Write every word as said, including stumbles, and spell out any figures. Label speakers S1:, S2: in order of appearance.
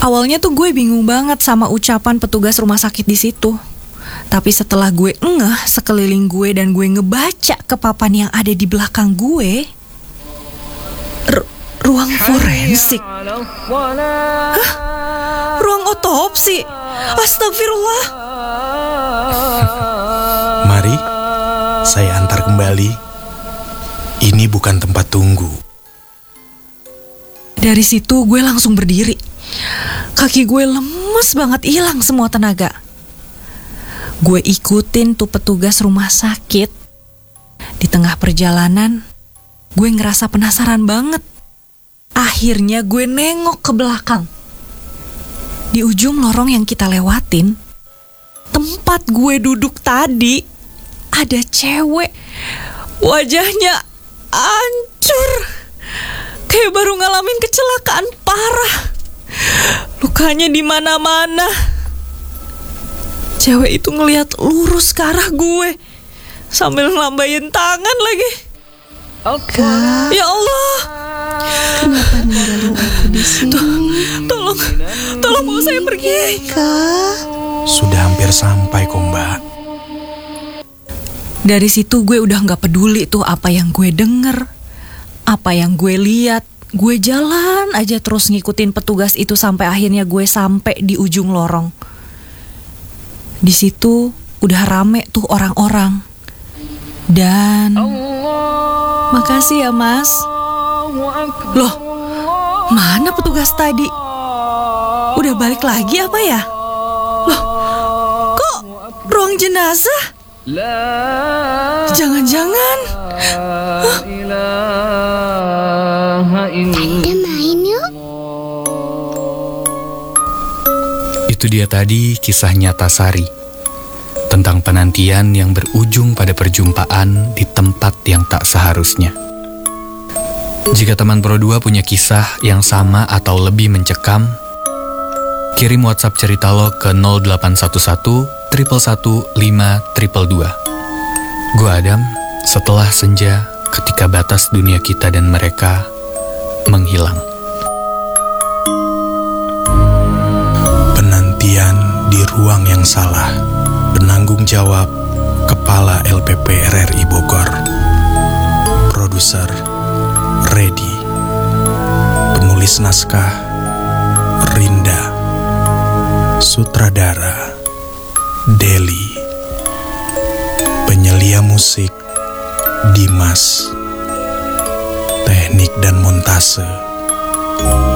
S1: Awalnya tuh gue bingung banget sama ucapan petugas rumah sakit di situ. Tapi setelah gue ngeh sekeliling gue dan gue ngebaca ke papan yang ada di belakang gue, R- ruang forensik. Hah? Ruang otopsi? Astagfirullah.
S2: Mari, saya antar kembali. Ini bukan tempat tunggu.
S1: Dari situ gue langsung berdiri. Kaki gue lemes banget, hilang semua tenaga. Gue ikutin tuh petugas rumah sakit. Di tengah perjalanan, gue ngerasa penasaran banget. Akhirnya gue nengok ke belakang. Di ujung lorong yang kita lewatin, tempat gue duduk tadi, ada cewek. Wajahnya hancur, kayak baru ngalamin kecelakaan parah. Lukanya di mana-mana. Cewek itu ngelihat lurus ke arah gue sambil ngelambain tangan lagi.
S3: Kak,
S1: Ya Allah,
S3: kenapa ninggalin aku di sini?
S1: tolong, tolong bawa saya pergi.
S3: Kak,
S2: Sudah hampir sampai kok, Mbak.
S1: Dari situ gue udah gak peduli tuh apa yang gue denger, apa yang gue lihat. Gue jalan aja terus ngikutin petugas itu sampai akhirnya gue sampai di ujung lorong. Di situ udah rame tuh orang-orang. Dan makasih ya Mas. Loh, mana petugas tadi? Udah balik lagi apa ya? Loh, kok ruang jenazah? Jangan-jangan
S3: Tanda main yuk.
S4: Itu dia tadi kisah nyata Sari tentang penantian yang berujung pada perjumpaan di tempat yang tak seharusnya. Jika teman Pro dua punya kisah yang sama atau lebih mencekam, kirim WhatsApp cerita lo ke nol delapan satu satu satu satu lima dua dua. Gua Adam, setelah senja ketika batas dunia kita dan mereka menghilang.
S2: Penantian di ruang yang salah. Penanggung jawab Kepala L P P R R I Bogor. Produser Redi. Penulis naskah Rinda. Sutradara Deli. Penyelia musik Dimas. Teknik dan montase